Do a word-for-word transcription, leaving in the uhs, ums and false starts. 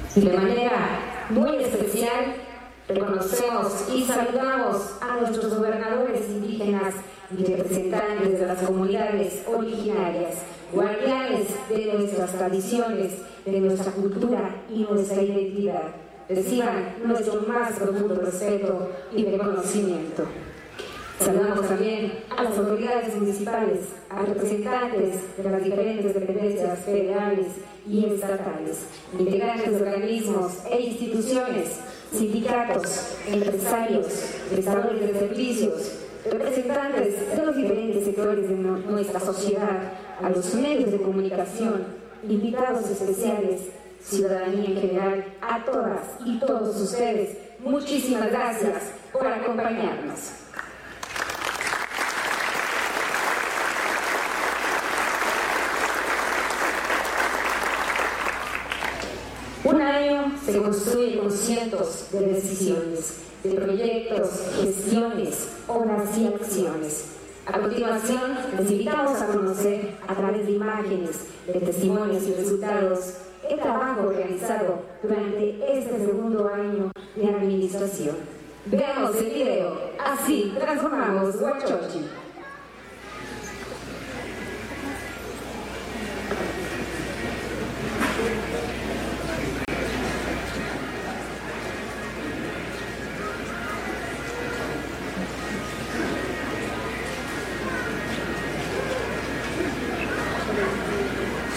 De manera muy especial, reconocemos y saludamos a nuestros gobernadores indígenas y representantes de las comunidades originarias, guardianes de nuestras tradiciones, de nuestra cultura y nuestra identidad. Reciban nuestro más profundo respeto y reconocimiento. Saludamos también a las autoridades municipales, a representantes de las diferentes dependencias federales y estatales, integrantes de organismos e instituciones, sindicatos, empresarios, prestadores de servicios, representantes de los diferentes sectores de no- nuestra sociedad, a los medios de comunicación, invitados especiales, ciudadanía en general, a todas y todos ustedes, muchísimas gracias por acompañarnos. Un año se construye con cientos de decisiones, de proyectos, gestiones, obras y acciones. A continuación, les invitamos a conocer a través de imágenes, de testimonios y resultados el trabajo realizado durante este segundo año de administración. Veamos el video. Así transformamos Huachochi.